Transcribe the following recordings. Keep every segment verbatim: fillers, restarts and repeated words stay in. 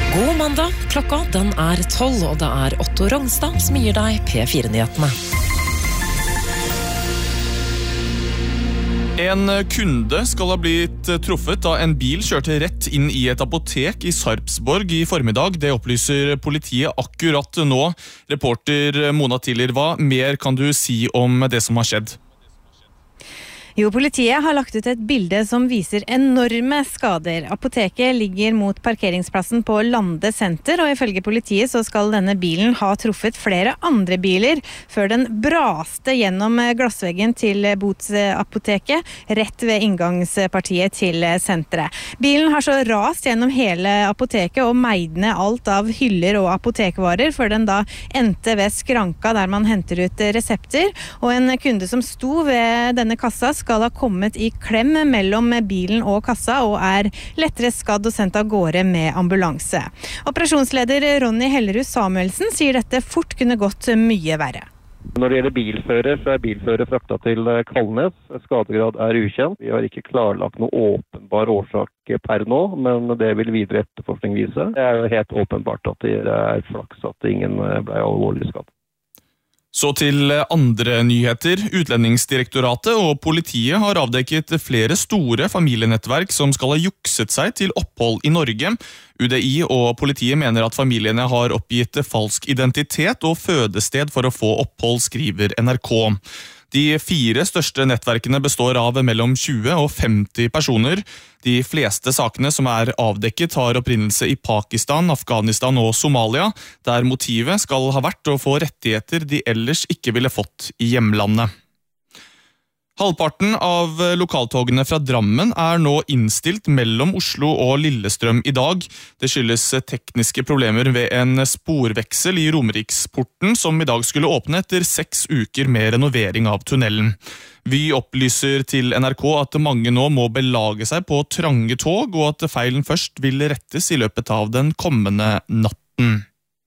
God mandag, klokka den er tolv, og det er Otto Rongstad som gir deg P fire-nyhetene. En kunde skal ha blitt truffet da en bil kjørte rett inn i et apotek i Sarpsborg i formiddag. Det opplyser politiet akkurat nå. Reporter Mona Tiller, hva mer kan du si om det som har skjedd? Jo, politiet har lagt ut et bilde som viser enorme skader. Apoteket ligger mot parkeringsplassen på Lande senter, og ifølge politiet så skal denne bilen ha truffet flere andre biler før den braste gjennom glassveggen til Botsapoteket rett ved inngangspartiet til senteret. Bilen har så rast gjennom hele apoteket og meidne alt av hyller og apotekvarer før den da endte ved skranka der man henter ut resepter, og en kunde som sto ved denne kassa skal ha kommet i klem mellom bilen og kassa og er lettere skadd og sendt av gårde med ambulanse. Operasjonsleder Ronny Hellerud Samuelsen sier dette fort kunne gått mye verre. Når det gjelder bilfører, så er bilfører frakta til Kalnes. Skadegrad er ukjent. Vi har ikke klarlagt noe åpenbar årsak per nå, men det vil videre etterforskning vise. Det er jo helt åpenbart at det er flaks at ingen ble alvorlig skadd. Så til andre nyheter. Utlendingsdirektoratet og politiet har avdekket flere store familienettverk som skal ha jukset seg til opphold i Norge. U D I og politiet mener at familiene har oppgitt falsk identitet og fødested for å få opphold, skriver N R K. De fire største nettverkene består av mellom tjue og femti personer. De fleste sakene som er avdekket har opprinnelse i Pakistan, Afghanistan og Somalia, der motivet skal ha vært å få rettigheter de ellers ikke ville fått i hjemlandet. Halvparten av lokaltogene fra Drammen er nå innstilt mellom Oslo og Lillestrøm i dag. Det skyldes tekniske problemer ved en sporveksel i Romeriksporten som i dag skulle åpne etter seks uker med renovering av tunnelen. Vi opplyser til N R K at mange nå må belage seg på trange tog, og at feilen først vil rettes i løpet av den kommende natten.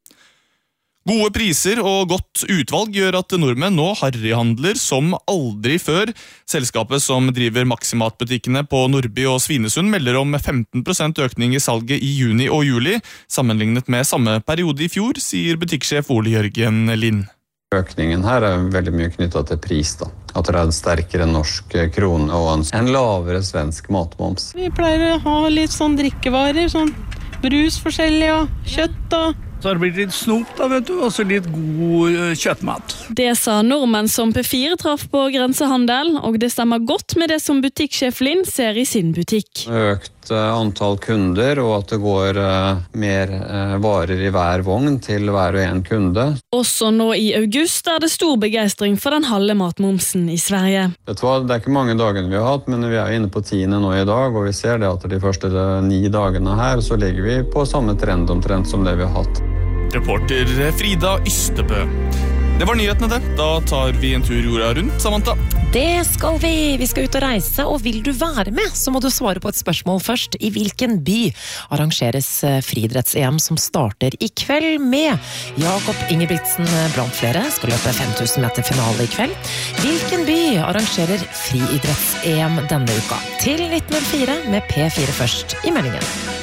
Gode priser og godt utvalg gjør at nordmenn nå harryhandler som aldri før. Selskapet som driver Maximat-butikkene på Nordby og Svinesund melder om femten prosent økning i salget i juni og juli, sammenlignet med samme periode i fjor, sier butikksjef Ole Jørgen Lind. Økningen her er veldig mye knyttet til pris, da. At det er en sterkere norsk krone og en lavere svensk matmoms. Vi pleier å ha litt sånn drikkevarer, sånn brus forskjellig og kjøtt og... Så har det blitt litt snop da, vet du, og så litt god kjøttmat. Det sa nordmenn som P fire traff på grensehandel, og det stemmer godt med det som butikksjef Lind ser i sin butikk. Økt antall kunder, og at det går uh, mer uh, varer i hver vogn til hver og en kunde. Også nå i august er det stor begeistring for den halve matmomsen i Sverige. Vet du hva, det er ikke mange dagene vi har hatt, men vi er inne på tiende nå i dag, og vi ser det at de første ni dagene her, så ligger vi på samme trend omtrent som det vi har hatt. Reporter Frida Ystebø. Det var nyhetene det. Da tar vi en tur jorda rundt, Samantha. Det skal vi. Vi skal ut og reise, og vil du være med, så må du svare på et spørsmål først. I hvilken by arrangeres friidretts-E M som starter i kveld med Jakob Ingebrigtsen blant flere, skal løpe fem tusen meter finale i kveld. Hvilken by arrangerer friidretts-E M denne uka? Til nitten null fire med P fire først i meldingen.